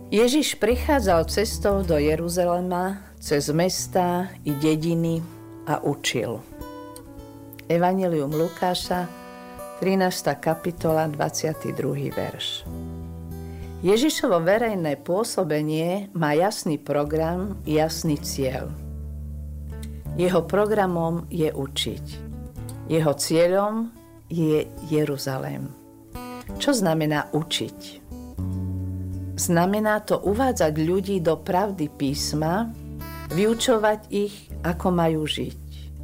Ježiš prichádzal cestou do Jeruzalema, cez mestá i dediny a učil. Evanjelium Lukáša, 13. kapitola, 22. verš. Ježišovo verejné pôsobenie má jasný program, jasný cieľ. Jeho programom je učiť. Jeho cieľom je Jeruzalém. Čo znamená učiť? Znamená to uvádzať ľudí do pravdy písma, vyučovať ich, ako majú žiť.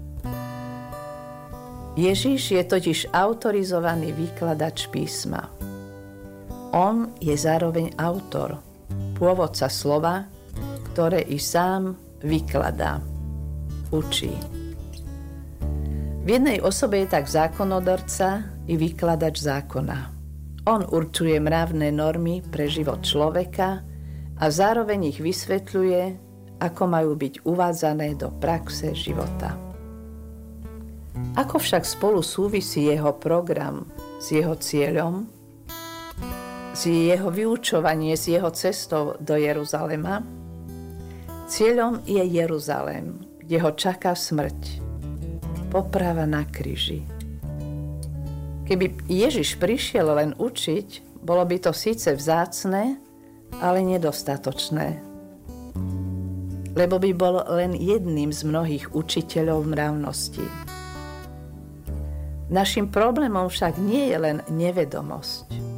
Ježiš je totiž autorizovaný vykladač písma. On je zároveň autor, pôvodca slova, ktoré i sám vykladá, učí. V jednej osobe je tak zákonodarca i vykladač zákona. On určuje mravné normy pre život človeka a zároveň ich vysvetľuje, ako majú byť uvádzané do praxe života. Ako však spolu súvisí jeho program s jeho cieľom, s jeho vyučovanie, s jeho cestou do Jeruzalema? Cieľom je Jeruzalém, kde ho čaká smrť, poprava na kríži. Keby Ježiš prišiel len učiť, bolo by to síce vzácne, ale nedostatočné. Lebo by bol len jedným z mnohých učiteľov mravnosti. Naším problémom však nie je len nevedomosť.